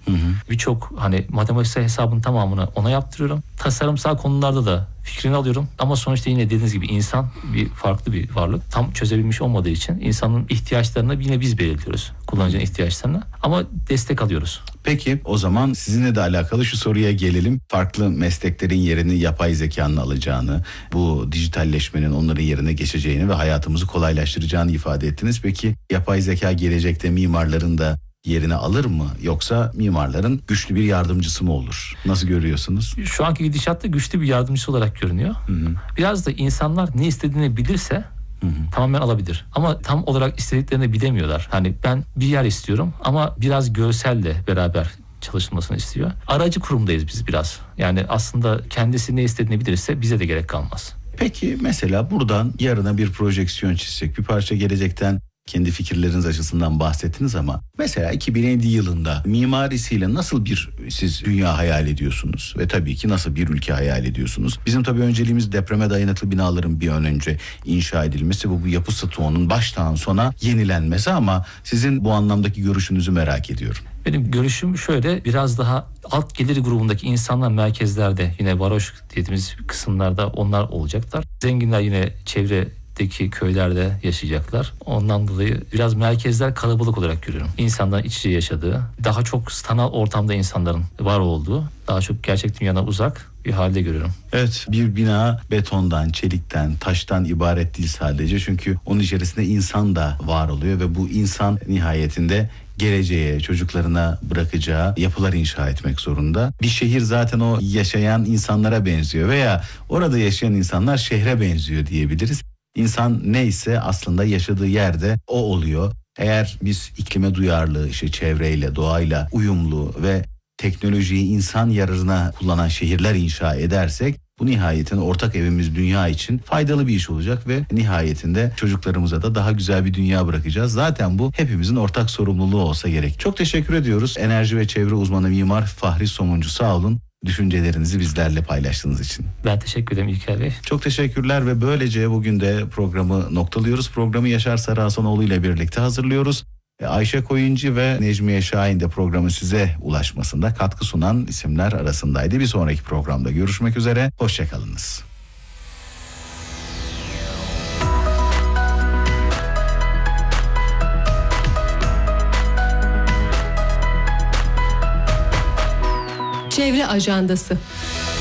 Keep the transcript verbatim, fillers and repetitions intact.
Hı hı. Birçok hani matematiksel hesabın tamamını ona yaptırıyorum. Tasarımsal konularda da fikrini alıyorum. Ama sonuçta yine dediğiniz gibi insan bir farklı bir varlık. Tam çözebilmiş olmadığı için insanın ihtiyaçlarını yine biz belirliyoruz. Kullanıcının ihtiyaçlarını. Ama destek alıyoruz. Peki o zaman sizinle de alakalı şu soruya gelelim. Farklı mesleklerin yerini yapay zekanın alacağını, bu dijitalleşmenin onların yerine geçeceğini ve hayatımızı kolaylaştıracağını ifade ettiniz. Peki yapay zeka gelecekte mimarların da yerini alır mı? Yoksa mimarların güçlü bir yardımcısı mı olur? Nasıl görüyorsunuz? Şu anki gidişatta güçlü bir yardımcısı olarak görünüyor. Hı hı. Biraz da insanlar ne istediğini bilirse Hı hı. tamamen alabilir. Ama tam olarak istediklerini bilemiyorlar. Hani ben bir yer istiyorum ama biraz görselle beraber çalışılmasını istiyor. Aracı kurumdayız biz biraz. Yani aslında kendisi ne istediğini bilirse bize de gerek kalmaz. Peki mesela buradan yarına bir projeksiyon çizsek, bir parça gelecekten kendi fikirleriniz açısından bahsettiniz ama mesela iki bin elli yılında mimarisiyle nasıl bir siz dünya hayal ediyorsunuz ve tabii ki nasıl bir ülke hayal ediyorsunuz? Bizim tabii önceliğimiz depreme dayanıklı binaların bir an önce inşa edilmesi ve bu yapı stoğunun baştan sona yenilenmesi ama sizin bu anlamdaki görüşünüzü merak ediyorum. Benim görüşüm şöyle, biraz daha alt gelir grubundaki insanlar merkezlerde, yine varoş dediğimiz kısımlarda onlar olacaklar. Zenginler yine çevredeki köylerde yaşayacaklar. Ondan dolayı biraz merkezler kalabalık olarak görüyorum. İnsanların iç içe yaşadığı, daha çok sanal ortamda insanların var olduğu, daha çok gerçek dünyadan uzak bir halde görüyorum. Evet, bir bina betondan, çelikten, taştan ibaret değil sadece. Çünkü onun içerisinde insan da var oluyor ve bu insan nihayetinde geleceğe, çocuklarına bırakacağı yapılar inşa etmek zorunda. Bir şehir zaten o yaşayan insanlara benziyor veya orada yaşayan insanlar şehre benziyor diyebiliriz. İnsan neyse aslında yaşadığı yerde o oluyor. Eğer biz iklime duyarlı, işte çevreyle, doğayla uyumlu ve teknolojiyi insan yararına kullanan şehirler inşa edersek bu nihayetinde ortak evimiz dünya için faydalı bir iş olacak ve nihayetinde çocuklarımıza da daha güzel bir dünya bırakacağız. Zaten bu hepimizin ortak sorumluluğu olsa gerek. Çok teşekkür ediyoruz. Enerji ve çevre uzmanı mimar Fahri Somuncu, sağ olun. Düşüncelerinizi bizlerle paylaştığınız için. Ben teşekkür ederim İlker Bey. Çok teşekkürler ve böylece bugün de programı noktalıyoruz. Programı Yaşar Sarıhasanoğlu ile birlikte hazırlıyoruz. Ayşe Koyuncu ve Necmiye Şahin de programı size ulaşmasında katkı sunan isimler arasındaydı. Bir sonraki programda görüşmek üzere. Hoşçakalınız. Çevre Ajandası.